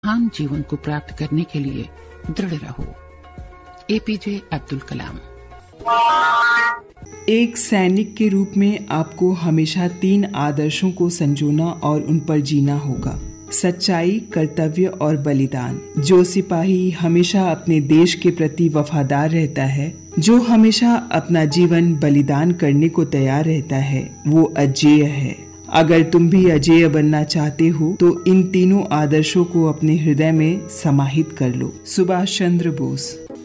महान जीवन को प्राप्त करने के लिए दृढ़ रहो। एपीजे अब्दुल कलाम। एक सैनिक के रूप में आपको हमेशा 3 आदर्शों को संजोना और उन पर जीना होगा: सच्चाई, कर्तव्य और बलिदान। जो सिपाही हमेशा अपने देश के प्रति वफादार रहता है, जो हमेशा अपना जीवन बलिदान करने को तैयार रहता है, वो अजेय है। अगर तुम भी अजेय बनना चाहते हो तो इन तीनों आदर्शों को अपने हृदय में समाहित कर लो। सुभाष चंद्र बोस।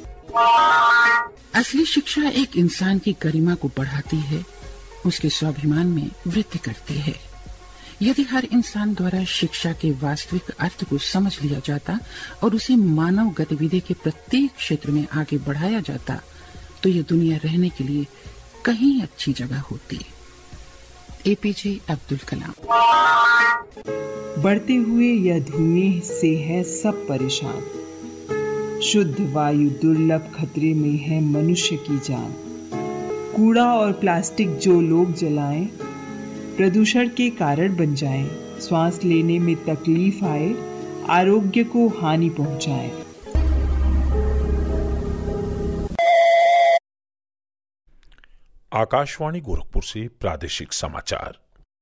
असली शिक्षा एक इंसान की गरिमा को बढ़ाती है, उसके स्वाभिमान में वृद्धि करती है। यदि हर इंसान द्वारा शिक्षा के वास्तविक अर्थ को समझ लिया जाता और उसे मानव गतिविधि के प्रत्येक क्षेत्र में आगे बढ़ाया जाता, तो ये दुनिया रहने के लिए कहीं अच्छी जगह होती। एपीजे अब्दुल कलाम। बढ़ते हुए यह धुएं से है सब परेशान, शुद्ध वायु दुर्लभ खतरे में है मनुष्य की जान। कूड़ा और प्लास्टिक जो लोग जलाएं, प्रदूषण के कारण बन जाएं, सांस लेने में तकलीफ आए, आरोग्य को हानि पहुंचाएं। आकाशवाणी गोरखपुर से प्रादेशिक समाचार।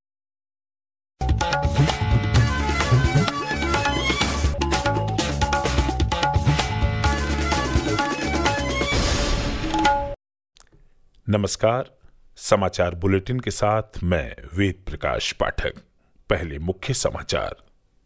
नमस्कार। समाचार बुलेटिन के साथ मैं वेद प्रकाश पाठक। पहले मुख्य समाचार।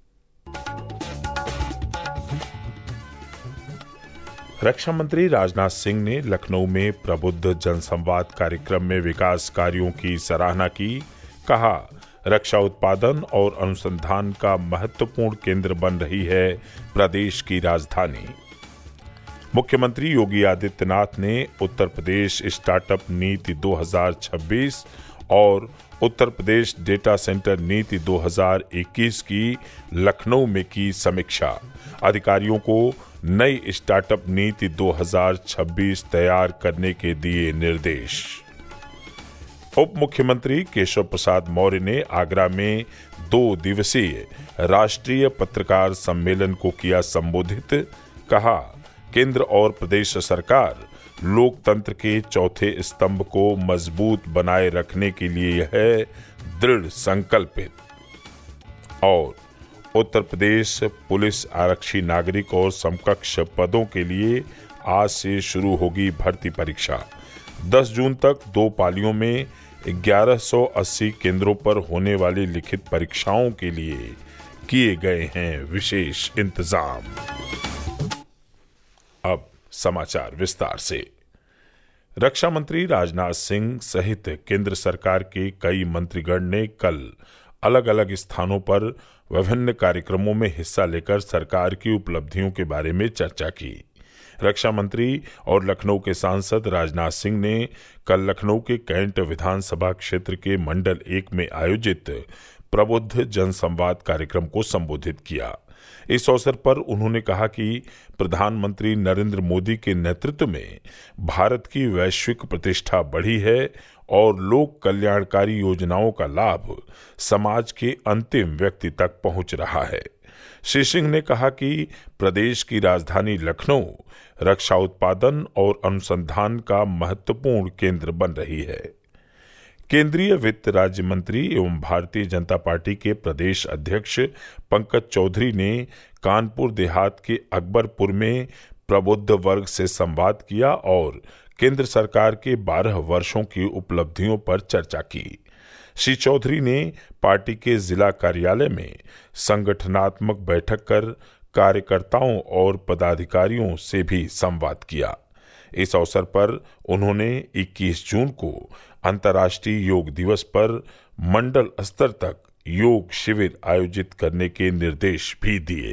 रक्षा मंत्री राजनाथ सिंह ने लखनऊ में प्रबुद्ध जनसंवाद कार्यक्रम में विकास कार्यों की सराहना की। कहा, रक्षा उत्पादन और अनुसंधान का महत्वपूर्ण केंद्र बन रही है प्रदेश की राजधानी। मुख्यमंत्री योगी आदित्यनाथ ने उत्तर प्रदेश स्टार्टअप नीति 2026 और उत्तर प्रदेश डेटा सेंटर नीति 2021 की लखनऊ में की समीक्षा। अधिकारियों को नई स्टार्टअप नीति 2026 तैयार करने के दिए निर्देश। उप मुख्यमंत्री केशव प्रसाद मौर्य ने आगरा में 2 दिवसीय राष्ट्रीय पत्रकार सम्मेलन को किया संबोधित। कहा, केंद्र और प्रदेश सरकार लोकतंत्र के चौथे स्तंभ को मजबूत बनाए रखने के लिए है दृढ़ संकल्पित। और उत्तर प्रदेश पुलिस आरक्षी नागरिक और समकक्ष पदों के लिए आज से शुरू होगी भर्ती परीक्षा। 10 जून तक 2 पालियों में 1180 केंद्रों पर होने वाली लिखित परीक्षाओं के लिए किए गए हैं विशेष इंतजाम। अब समाचार विस्तार से। रक्षा मंत्री राजनाथ सिंह सहित केंद्र सरकार के कई मंत्रीगण ने कल अलग अलग स्थानों पर विभिन्न कार्यक्रमों में हिस्सा लेकर सरकार की उपलब्धियों के बारे में चर्चा की। रक्षा मंत्री और लखनऊ के सांसद राजनाथ सिंह ने कल लखनऊ के कैंट विधानसभा क्षेत्र के मंडल 1 में आयोजित प्रबुद्ध जनसंवाद कार्यक्रम को संबोधित किया। इस अवसर पर उन्होंने कहा कि प्रधानमंत्री नरेंद्र मोदी के नेतृत्व में भारत की वैश्विक प्रतिष्ठा बढ़ी है और लोक कल्याणकारी योजनाओं का लाभ समाज के अंतिम व्यक्ति तक पहुंच रहा है। श्री सिंह ने कहा कि प्रदेश की राजधानी लखनऊ रक्षा उत्पादन और अनुसंधान का महत्वपूर्ण केंद्र बन रही है। केंद्रीय वित्त राज्य मंत्री एवं भारतीय जनता पार्टी के प्रदेश अध्यक्ष पंकज चौधरी ने कानपुर देहात के अकबरपुर में प्रबुद्ध वर्ग से संवाद किया और केंद्र सरकार के 12 वर्षों की उपलब्धियों पर चर्चा की। श्री चौधरी ने पार्टी के जिला कार्यालय में संगठनात्मक बैठक कर कार्यकर्ताओं और पदाधिकारियों से भी संवाद किया। इस अवसर पर उन्होंने 21 जून को अंतर्राष्ट्रीय योग दिवस पर मंडल स्तर तक योग शिविर आयोजित करने के निर्देश भी दिए।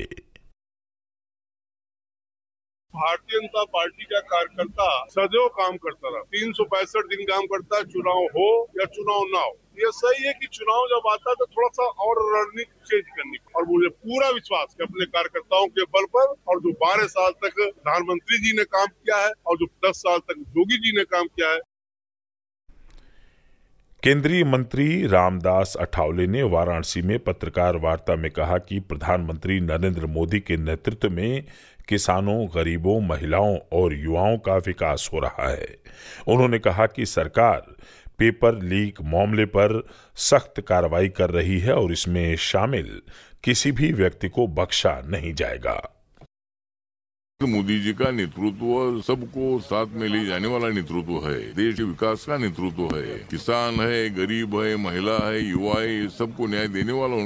भारतीय जनता पार्टी का कार्यकर्ता सदैव काम करता रहा, 365 दिन काम करता है, चुनाव हो या चुनाव ना हो। ये सही है कि चुनाव जब आता है तो थोड़ा सा और रणनीति चेंज करनी, और मुझे पूरा विश्वास है अपने कार्यकर्ताओं के बल पर, और जो 12 साल तक प्रधानमंत्री जी ने काम किया है और जो 10 साल तक योगी जी ने काम किया है। केंद्रीय मंत्री रामदास अठावले ने वाराणसी में पत्रकार वार्ता में कहा कि प्रधानमंत्री नरेंद्र मोदी के नेतृत्व में किसानों, गरीबों, महिलाओं और युवाओं का विकास हो रहा है। उन्होंने कहा कि सरकार पेपर लीक मामले पर सख्त कार्रवाई कर रही है और इसमें शामिल किसी भी व्यक्ति को बख्शा नहीं जाएगा। मोदी जी का नेतृत्व सबको साथ में ले जाने वाला नेतृत्व है, देश के विकास का नेतृत्व है। किसान है, गरीब है, महिला है, युवा है, सबको न्याय देने वाला